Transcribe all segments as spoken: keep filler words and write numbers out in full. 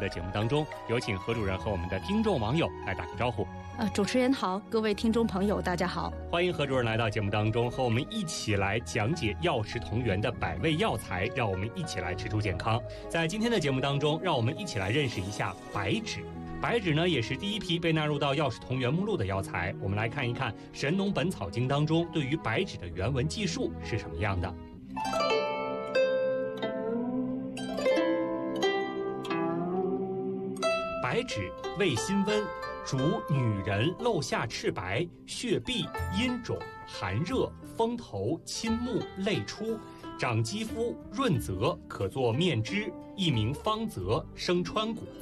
的节目当中，有请何主任和我们的听众网友来打个招呼。 呃，主持人好，各位听众朋友大家好， 欢迎何主任来到节目当中，和我们一起来讲解药食同源的百味药材，让我们一起来吃出健康。在今天的节目当中，让我们一起来认识一下白芷。白芷呢，也是第一批被纳入到药食同源目录的药材。我们来看一看《神农本草经》当中对于白芷的原文记述是什么样的。白芷味辛温，主女人漏下赤白、血闭、阴肿、寒热、风头、亲目、泪出，长肌肤，润泽，可做面汁，亦名方泽，生川谷。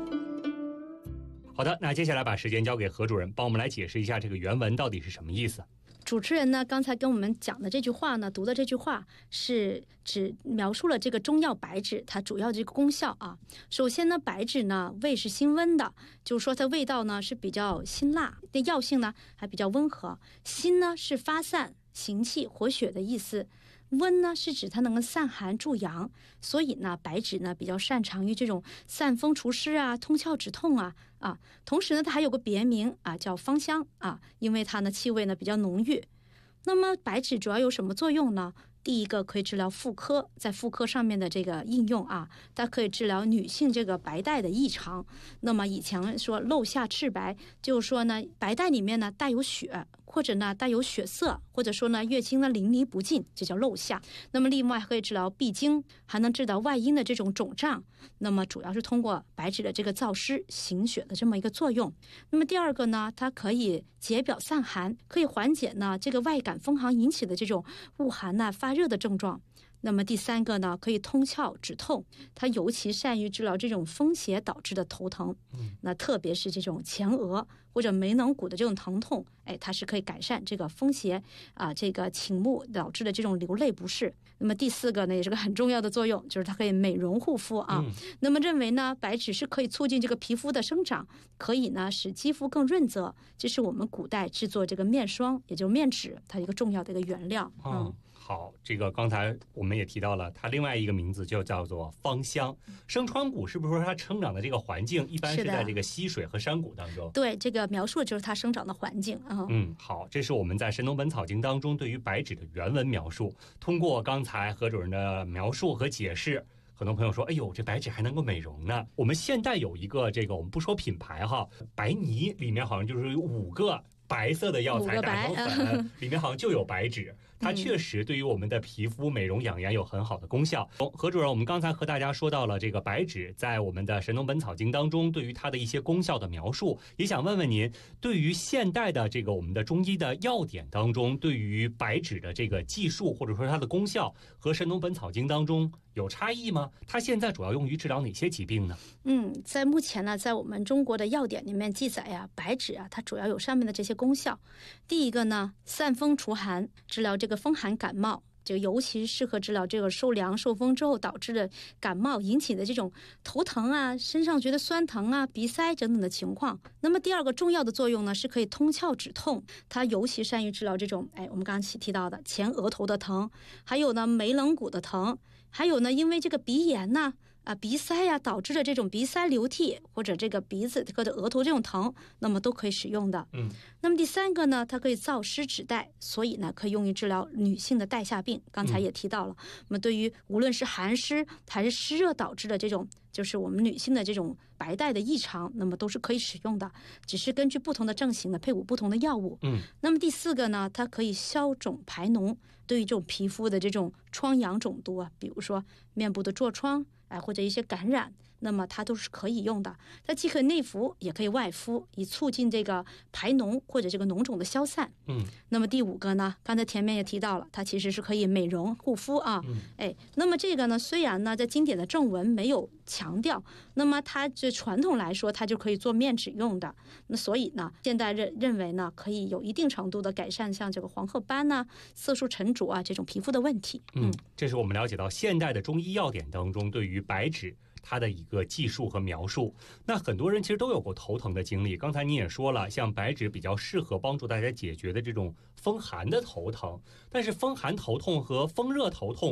好的，那接下来把时间交给何主任，帮我们来解释一下这个原文到底是什么意思。 主持人呢，刚才跟我们讲的这句话呢，读的这句话是指描述了这个中药白芷它主要的这个功效啊。首先呢，白芷呢味是辛温的，就是说它味道呢是比较辛辣，的药性呢还比较温和。辛呢是发散、行气、活血的意思。温呢是指它能够散寒助阳，所以呢白芷呢比较擅长于这种散风除湿啊、通窍止痛啊啊。同时呢它还有个别名啊叫芳香啊，因为它呢气味呢比较浓郁。那么白芷主要有什么作用呢？第一个可以治疗妇科，在妇科上面的这个应用啊，它可以治疗女性这个白带的异常。那么以前说漏下赤白，就是说呢白带里面呢带有血，或者呢带有血色，或者说呢月经呢淋漓不尽，这叫漏下。那么另外可以治疗闭经，还能治疗外阴的这种肿胀。那么主要是通过白芷的这个燥湿行血的这么一个作用。那么第二个呢，它可以解表散寒，可以缓解呢这个外感风寒引起的这种恶寒呐、发热的症状。那么第三个呢，可以通窍止痛，它尤其善于治疗这种风邪导致的头疼。嗯，那特别是这种前额或者眉棱骨的这种疼痛，哎，它是可以改善这个风邪啊，这个倾目导致的这种流泪不适。那么第四个呢，也是个很重要的作用，就是它可以美容护肤啊。嗯、那么认为呢，白芷是可以促进这个皮肤的生长，可以呢使肌肤更润泽，这是我们古代制作这个面霜，也就是面纸，它一个重要的一个原料。嗯。 嗯好，这个刚才我们也提到了，它另外一个名字就叫做芳香。生川谷是不是说它生长的这个环境一般是在这个溪水和山谷当中？ 对，这个描述的就是它生长的环境啊。 嗯，好，这是我们在《神农本草经》当中对于白芷的原文描述。通过刚才何主任的描述和解释，很多朋友说，哎呦，这白芷还能够美容呢。我们现代有一个这个，我们不说品牌哈，白泥里面好像就是有五个白色的药材打成粉，里面好像就有白芷，它确实对于我们的皮肤美容养颜有很好的功效。何主任，我们刚才和大家说到了这个白芷在我们的《神农本草经》当中对于它的一些功效的描述，也想问问您，对于现代的这个我们的中医的药典当中，对于白芷的这个技术或者说它的功效和《神农本草经》当中有差异吗？它现在主要用于治疗哪些疾病呢？嗯， 在目前呢，在我们中国的药典里面记载呀，白芷啊，它主要有上面的这些功效。第一个呢，散风除寒，治疗这个风寒感冒，这个尤其适合治疗这个受凉受风之后导致的感冒引起的这种头疼啊、身上觉得酸疼啊、鼻塞等等的情况。那么第二个重要的作用呢，是可以通窍止痛，它尤其善于治疗这种哎我们刚刚提到的前额头的疼，还有呢眉棱骨的疼，还有呢因为这个鼻炎呢啊，鼻塞呀、啊、导致的这种鼻塞流涕，或者这个鼻子或者额头这种疼，那么都可以使用的。嗯，那么第三个呢，它可以燥湿止带，所以呢可以用于治疗女性的带下病。刚才也提到了，嗯、那么对于无论是寒湿还是湿热导致的这种，就是我们女性的这种白带的异常，那么都是可以使用的，只是根据不同的症型呢配伍不同的药物。嗯，那么第四个呢，它可以消肿排脓，对于这种皮肤的这种疮疡肿毒啊，比如说面部的痤疮。哎，或者一些感染，那么它都是可以用的。它既可以内服，也可以外敷，以促进这个排脓或者这个脓肿的消散。嗯，那么第五个呢，刚才前面也提到了，它其实是可以美容护肤啊。嗯，哎，那么这个呢，虽然呢在经典的正文没有强调，那么它这传统来说，它就可以做面纸用的。那所以呢，现代认认为呢，可以有一定程度的改善像这个黄褐斑呐、啊、色素沉着啊这种皮肤的问题。 嗯，这是我们了解到现代的中医药典当中对于白芷它的一个技术和描述。那很多人其实都有过头疼的经历，刚才你也说了，像白芷比较适合帮助大家解决的这种风寒的头疼，但是风寒头痛和风热头痛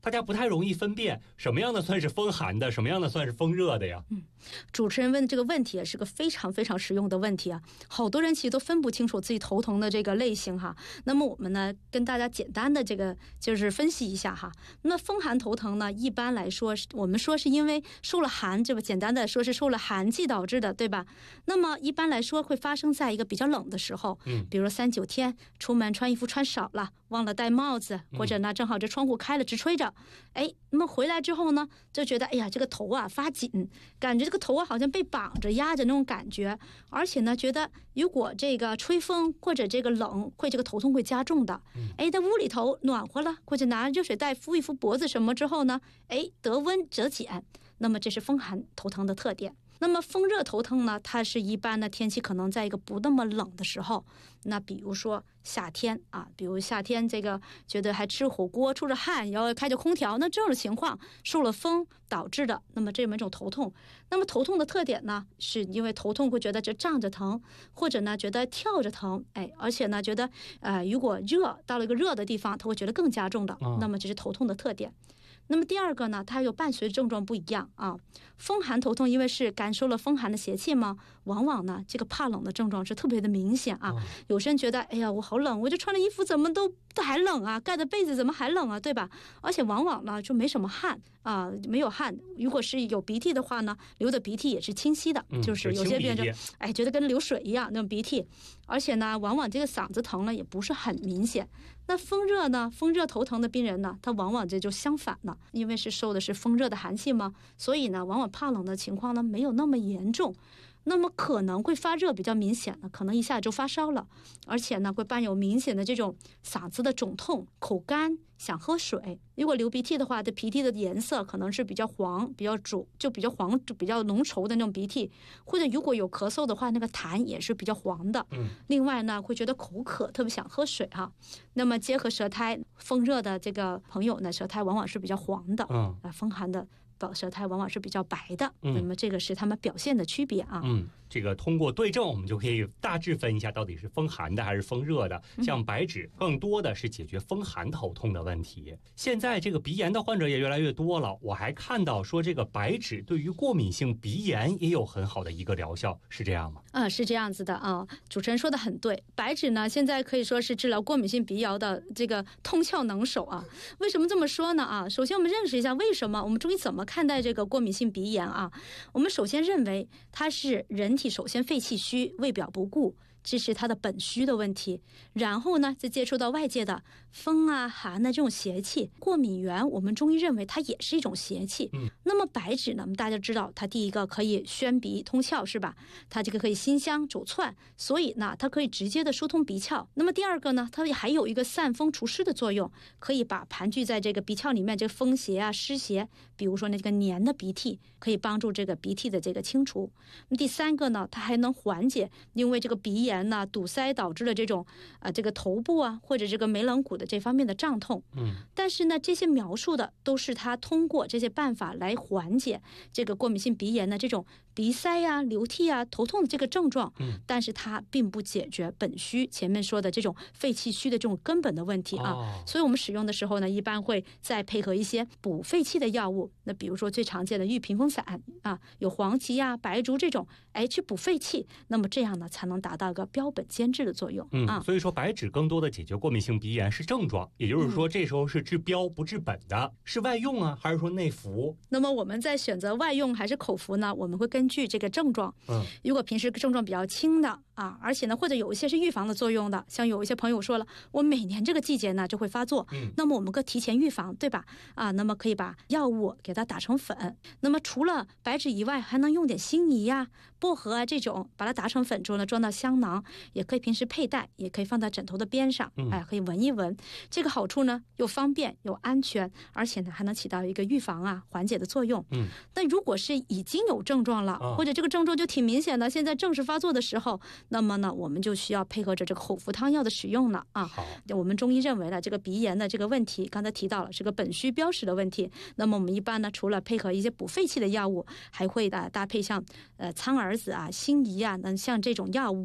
大家不太容易分辨什么样的算是风寒的，什么样的算是风热的呀？ 嗯，主持人问这个问题也是个非常非常实用的问题啊，好多人其实都分不清楚自己头疼的这个类型哈。那么我们呢，跟大家简单的这个就是分析一下哈。那风寒头疼呢，一般来说我们说是因为受了寒，这个简单的说是受了寒气导致的，对吧？那么一般来说会发生在一个比较冷的时候， 嗯， 比如三九天出门穿衣服穿少了，忘了戴帽子，或者呢正好这窗户开了直吹着，哎，那么回来之后呢，就觉得哎呀这个头啊发紧，感觉这个头啊好像被绑着压着那种感觉，而且呢觉得如果这个吹风或者这个冷，会这个头痛会加重的。哎，在屋里头暖和了，或者拿热水袋敷一敷脖子什么之后呢，哎得温则减，那么这是风寒头疼的特点。那么风热头疼呢，它是一般的天气可能在一个不那么冷的时候，那比如说夏天啊，比如夏天这个觉得还吃火锅出着汗，然后开着空调，那这种情况受了风导致的，那么这么一种头痛。那么头痛的特点呢，是因为头痛会觉得这胀着疼，或者呢觉得跳着疼，哎，而且呢觉得呃如果热到了一个热的地方，他会觉得更加重的，那么这是头痛的特点。那么第二个呢，它有伴随症状不一样啊。风寒头痛因为是感受了风寒的邪气嘛，往往呢这个怕冷的症状是特别的明显啊。有些人觉得哎呀我好冷，我这穿的衣服怎么都都还冷啊，盖的被子怎么还冷啊，对吧？而且往往呢就没什么汗啊，没有汗。如果是有鼻涕的话呢，流的鼻涕也是清晰的， 嗯、 就是有些病人哎觉得跟流水一样那种鼻涕，而且呢往往这个嗓子疼了也不是很明显。那风热呢，风热头疼的病人呢，他往往这就相反了，因为是受的是风热的寒气嘛，所以呢往往怕冷的情况呢没有那么严重。那么可能会发热比较明显的，可能一下就发烧了，而且呢会伴有明显的这种嗓子的肿痛、口干、想喝水。如果流鼻涕的话，这鼻涕的颜色可能是比较黄、比较浊，就比较黄、比较浓稠的那种鼻涕，或者如果有咳嗽的话，那个痰也是比较黄的。 嗯。 另外呢，会觉得口渴，特别想喝水哈、啊。那么结合舌苔，风热的这个朋友呢，舌苔往往是比较黄的， 嗯， 啊，风寒的舌苔往往是比较白的， 嗯， 那么这个是他们表现的区别啊。 嗯，这个通过对症，我们就可以大致分一下到底是风寒的还是风热的。像白芷更多的是解决风寒头痛的问题。现在这个鼻炎的患者也越来越多了，我还看到说这个白芷对于过敏性鼻炎也有很好的一个疗效，是这样吗？ 啊、呃，是这样子的啊，主持人说的很对。白芷呢，现在可以说是治疗过敏性鼻炎的这个通窍能手啊。为什么这么说呢？啊，首先我们认识一下为什么我们中医怎么看待这个过敏性鼻炎啊。我们首先认为它是人体首先肺气虚，胃表不固，这是它的本虚的问题，然后呢再接触到外界的风啊寒的这种邪气。过敏源我们中医认为它也是一种邪气、嗯、那么白芷呢，大家知道它第一个可以宣鼻通窍是吧，它这个可以辛香走窜，所以呢它可以直接的疏通鼻窍。那么第二个呢，它还有一个散风除湿的作用，可以把盘踞在这个鼻窍里面这个风邪啊湿邪，比如说那个黏的鼻涕，可以帮助这个鼻涕的这个清除。那么第三个呢，它还能缓解因为这个鼻炎呢堵塞导致了这种呃这个头部啊或者这个眉棱骨的这方面的胀痛。 嗯， 但是呢这些描述的都是它通过这些办法来缓解这个过敏性鼻炎的这种鼻塞呀、流涕啊、头痛的这个症状， 嗯， 但是它并不解决本虚前面说的这种肺气虚的这种根本的问题啊、 哦、 所以我们使用的时候呢，一般会再配合一些补肺气的药物。那比如说最常见的玉屏风散啊，有黄芪啊、白术这种，哎，去补肺气，那么这样呢才能达到一个标本兼治的作用。 嗯， 啊， 所以说白芷更多的解决过敏性鼻炎是症状，也就是说这时候是治标不治本的，嗯、是外用啊，还是说内服？ 那么我们在选择外用还是口服呢？我们会根据这个症状，嗯，如果平时症状比较轻的啊，而且呢或者有一些是预防的作用的，像有一些朋友说了，我每年这个季节呢就会发作，嗯，那么我们可以提前预防，对吧？啊，那么可以把药物给它打成粉。那么除了白芷以外，还能用点辛夷呀、薄荷啊这种，把它打成粉之后呢，装到香囊，也可以平时佩戴，也可以放在枕头的边上，哎，可以闻一闻。这个好处呢又方便又安全，而且呢还能起到一个预防啊缓解的作用。嗯，但如果是已经有症状了，或者这个症状就挺明显的，现在正是发作的时候，那么呢我们就需要配合着这个口服汤药的使用了啊。 好， 我们中医认为呢，这个鼻炎的这个问题，刚才提到了是个本虚标实的问题。那么我们一般呢，除了配合一些补肺气的药物，还会的搭配像呃苍耳子啊、辛夷啊，那像这种药物啊、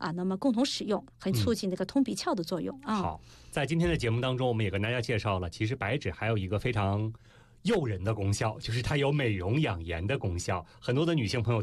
啊，那么共同使用，很促进这个通鼻窍的作用啊。 好，在今天的节目当中，我们也跟大家介绍了，其实白芷还有一个非常诱人的功效，就是它有美容养颜的功效。很多的女性朋友